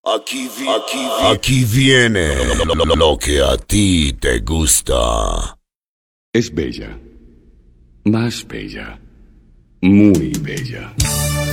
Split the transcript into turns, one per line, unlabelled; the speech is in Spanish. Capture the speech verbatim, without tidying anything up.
Aquí, vi- aquí, vi- aquí viene lo, lo- lo que a ti te gusta.
Es bella, más bella, muy bella.